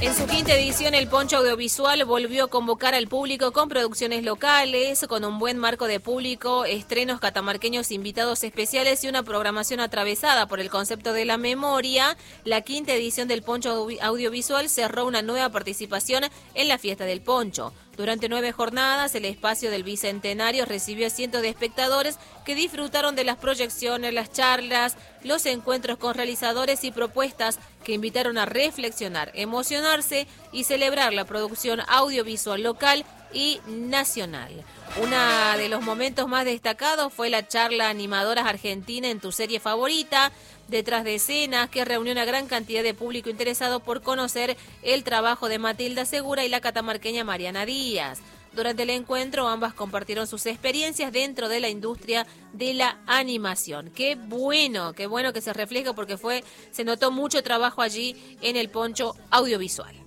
En su quinta edición, el Poncho Audiovisual volvió a convocar al público con producciones locales, con un buen marco de público, estrenos catamarqueños, invitados especiales y una programación atravesada por el concepto de la memoria. La quinta edición del Poncho Audiovisual cerró una nueva participación en la Fiesta del Poncho. Durante 9 jornadas, el espacio del Bicentenario recibió a cientos de espectadores que disfrutaron de las proyecciones, las charlas, los encuentros con realizadores y propuestas que invitaron a reflexionar, emocionarse y celebrar la producción audiovisual local y nacional. Uno de los momentos más destacados fue la charla Animadoras Argentina en tu serie favorita, detrás de escenas, que reunió una gran cantidad de público interesado por conocer el trabajo de Matilda Segura y la catamarqueña Mariana Díaz. Durante el encuentro, ambas compartieron sus experiencias dentro de la industria de la animación. Qué bueno que se refleja porque se notó mucho trabajo allí en el Poncho Audiovisual.